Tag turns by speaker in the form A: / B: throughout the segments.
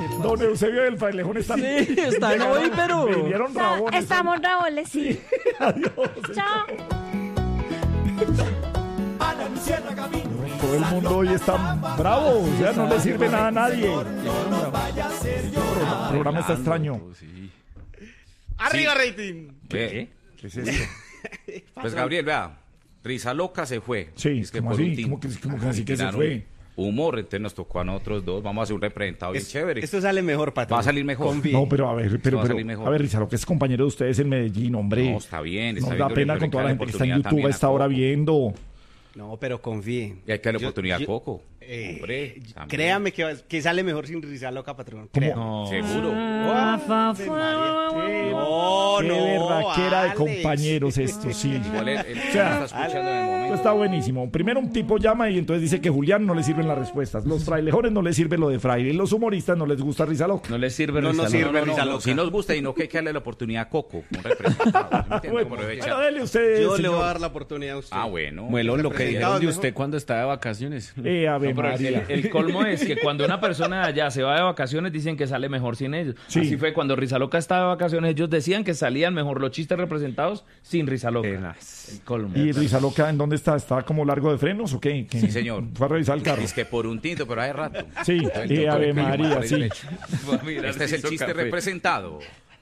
A: Don Eusebio del Frailejón está...
B: Sí, están hoy, pero...
A: Vinieron rabones.
C: Estamos rabones, sí.
A: Adiós.
C: Chao.
A: Todo el mundo hoy está bravo, o sea, no le sirve nada a nadie. El programa está extraño.
D: ¡Arriba, rating!
E: ¿Qué?
A: ¿Qué es esto?
E: Pues Gabriel, vea, Risa Loca se fue.
A: Sí,
E: Es que
A: ¿cómo
E: por
A: así?
E: un tinto.
A: ¿Cómo que así que se
E: Tiraron
A: fue?
E: Humor, entonces nos tocó a nosotros dos. Vamos a hacer un representado bien chévere.
D: Esto sale mejor, patrón.
E: Va a salir mejor.
D: Confíe.
A: No, pero a ver,
E: va a salir mejor.
A: a ver, Rizalo, que es compañero de ustedes en Medellín, hombre.
E: No, está bien.
A: Nos
E: Está
A: da
E: bien,
A: pena
E: pero
A: con toda la
E: hay
A: gente que está en
E: oportunidad
A: YouTube a
E: también
A: esta hora
E: Coco.
A: viendo.
D: No, pero confíe.
E: Y hay que darle oportunidad a
D: yo-
E: Coco. Hombre, también.
D: Créame que sale mejor sin Risa Loca, patrón. Créame.
A: ¿Cómo?
E: Seguro.
D: No,
A: Qué berraquera de compañeros esto, sí.
E: Igual él
A: O sea,
E: está escuchando en el
A: Esto
E: momento.
A: está buenísimo. Primero un tipo llama y entonces dice que Julián no le sirven las respuestas. Los frailejones no les sirve lo de fraile. Y los humoristas no les gusta Risa Loca.
B: No les sirve
D: No
B: Risa
D: nos
B: Loca.
D: sirve Risa Loca.
E: Si nos gusta y no que hay que darle la oportunidad a Coco, un representado. ¿Sí me entiende?
A: Bueno,
E: Como aprovechar.
A: pero dele usted,
D: Yo le
A: señor.
D: voy a dar la oportunidad a usted.
E: Ah, bueno.
B: Muelón, lo que
D: Representado
B: dijeron de
D: mejor.
B: usted cuando está de vacaciones.
A: Ave
F: No, pero
A: María.
F: el colmo es que cuando una persona de allá se va de vacaciones dicen que sale mejor sin ellos.
A: Sí.
F: Así fue cuando Rizaloca estaba de vacaciones, ellos decían que salían mejor los chistes representados sin Rizaloca. El colmo.
A: ¿Y Risa Loca en dónde está? ¿Está como largo de frenos o qué? ¿Qué?
E: Sí, señor.
A: Fue a revisar el carro.
E: Es que por un tinto, pero hace rato.
A: Sí,
E: Entonces,
A: Ave
E: tocó
A: María,
E: llamar
A: sí.
E: derecho. Este es el
B: hizo
E: chiste
B: café.
E: representado.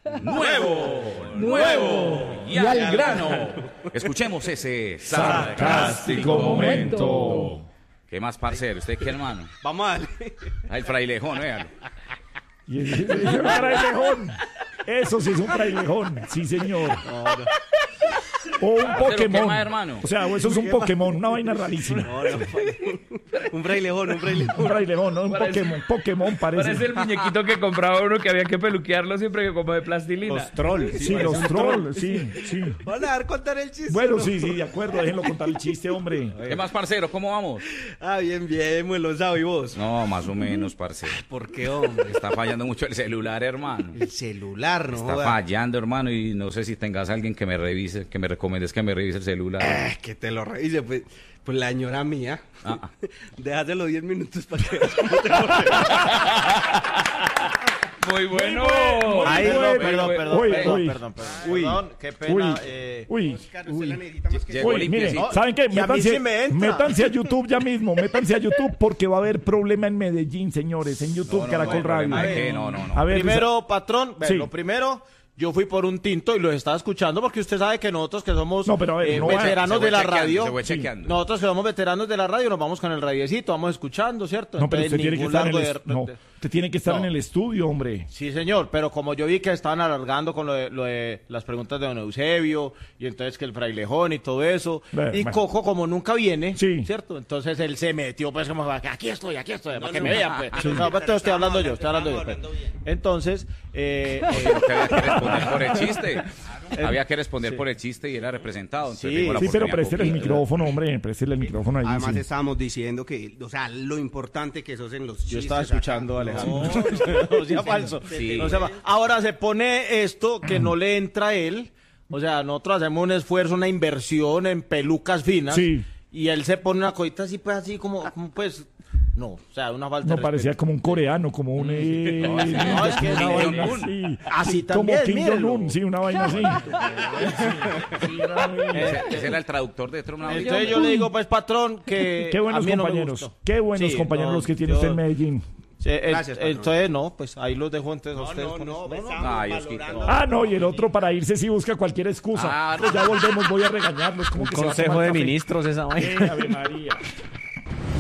E: Nuevo y al grano. Escuchemos ese
A: Sarcástico momento.
E: ¿Qué más, parcero? ¿Usted qué, hermano?
D: Vamos a darle.
E: Ah, el frailejón, véalo.
A: Y ese es un frailejón. Eso sí es un frailejón. Sí, señor. O un
E: ¿qué
A: Pokémon.
E: más, hermano?
A: O sea, o eso es un Pokémon, una vaina rarísima.
D: Un frailejón, un
A: Un
D: frailejón.
A: frailejón, no un
F: Parece-
A: Pokémon
F: Parece
A: parece.
F: el muñequito que compraba uno que había que peluquearlo siempre que como de plastilina.
B: trolls.
A: Sí, los trolls, sí, sí.
D: Van a dar contar el chiste.
A: Bueno,
D: ¿no?
A: sí, de acuerdo, déjenlo contar el chiste, hombre.
E: ¿Qué más, parcero? ¿Cómo vamos?
D: Ah, bien, Muelón, ¿sabe? ¿Y vos?
E: No, más o menos, parcero.
D: ¿Por qué, hombre?
E: Está fallando mucho el celular, hermano.
D: El celular, ¿no?
E: Está
D: joda.
E: fallando, hermano, y no sé si tengas a alguien que me revise, que me recomiendes que me revise el celular.
D: Que te lo revise, pues la señora mía.
E: Ah.
D: Déjaselo 10 minutos para que veas cómo te lo
F: Muy bueno.
B: Ay,
A: Muy
B: no,
A: bueno.
B: perdón.
A: Uy.
B: Perdón, qué pena.
A: Uy,
E: Llegó
A: uy, mire,
E: limpiecito.
A: ¿saben qué?
B: Y a mí sí me entra.
A: Métanse a YouTube ya mismo, métanse a YouTube porque va a haber problema en Medellín, señores, en YouTube, Caracol Radio.
E: ¿Hay qué? No.
A: A ver,
B: Primero, patrón,
A: Sí.
B: lo primero, yo fui por un tinto y lo estaba escuchando porque usted sabe que nosotros que somos
A: No, pero a ver, no va-
B: veteranos
E: se fue
B: de la
E: chequeando,
B: radio,
E: se fue chequeando.
B: nosotros que somos veteranos de la radio nos vamos con el radiecito, vamos escuchando, ¿cierto?
A: no, pero
B: Entonces,
A: usted tiene que
B: ningún
A: estar en
B: largo
A: el no, usted tiene que estar
B: No.
A: en el estudio, hombre.
B: Sí, señor, pero como yo vi que estaban alargando con lo de las preguntas de don Eusebio, y entonces que el frailejón y todo eso,
A: Bueno,
B: y
A: bueno.
B: Coco como nunca viene,
A: Sí.
B: ¿cierto? Entonces él se metió, pues como, aquí estoy, para que me vean, pues. No, pues, estoy hablando yo, pues. Entonces,
E: Que había que responder por el chiste. Había que responder por el chiste y era representado. Entonces
B: Sí,
E: digo la
A: Sí, pero
E: oportunidad
A: préstele el
E: poquito.
A: micrófono, hombre, préstele el micrófono ahí.
D: Además
A: sí.
D: estábamos diciendo que, o sea, lo importante que sos en los chistes.
B: yo estaba escuchando a Alejandro.
D: No,
B: No sea falso.
E: Sí.
B: No sea fa- Ahora se pone esto que no le entra a él. O sea, nosotros hacemos un esfuerzo, una inversión en pelucas finas.
A: Sí.
B: Y él se pone una cosita así, pues así como pues. No, o sea, una falta
A: No
B: de
A: parecía
B: respeto.
A: como un coreano, como un...
B: no, es que
A: una
B: Kim
A: vaina
B: Jong-un.
A: así.
B: Así
A: Como
B: también,
A: Kim
B: mírelo.
A: Jong-un, sí, una vaina así.
E: Ese era el traductor de Trump.
B: Entonces yo le digo, pues, patrón, que
A: Qué
B: a
A: buenos
B: mí no me
A: compañeros,
B: gustó.
A: qué buenos
B: Sí,
A: compañeros
B: no,
A: los que tiene
B: yo-
A: usted en Medellín.
D: Gracias, patrón.
B: Entonces, no, pues ahí los dejo entonces a ustedes. con eso.
E: Ay, Osquito.
A: Ah, no, y el otro para irse sí busca cualquier excusa.
E: Ah,
A: Pues ya volvemos, voy a regañarlos. Como que se va a
B: Consejo
A: tomar
B: de
A: café.
B: ministros esa vaina.
A: Ave María.